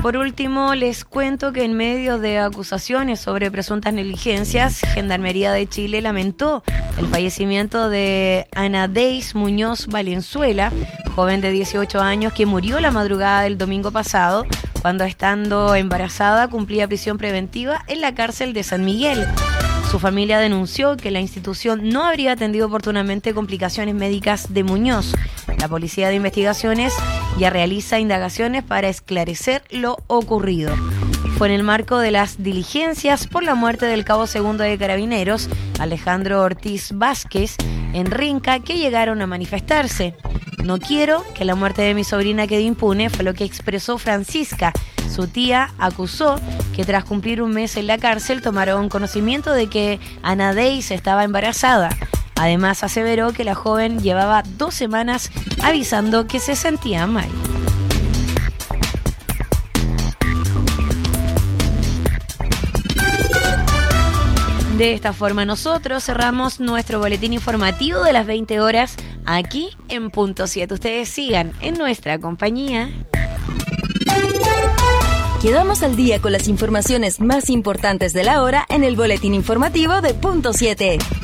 Por último, les cuento que en medio de acusaciones sobre presuntas negligencias, Gendarmería de Chile lamentó el fallecimiento de Anadeis Muñoz Valenzuela, joven de 18 años que murió la madrugada del domingo pasado, cuando estando embarazada cumplía prisión preventiva en la cárcel de San Miguel. Su familia denunció que la institución no habría atendido oportunamente complicaciones médicas de Muñoz. La Policía de Investigaciones ya realiza indagaciones para esclarecer lo ocurrido. Fue en el marco de las diligencias por la muerte del cabo segundo de Carabineros, Alejandro Ortiz Vázquez, en Rinca, que llegaron a manifestarse. No quiero que la muerte de mi sobrina quede impune, fue lo que expresó Francisca. Su tía acusó que tras cumplir un mes en la cárcel tomaron conocimiento de que Anadeis estaba embarazada. Además, aseveró que la joven llevaba 2 semanas avisando que se sentía mal. De esta forma nosotros cerramos nuestro boletín informativo de las 20 horas aquí en Punto 7. Ustedes sigan en nuestra compañía. Quedamos al día con las informaciones más importantes de la hora en el boletín informativo de Punto 7.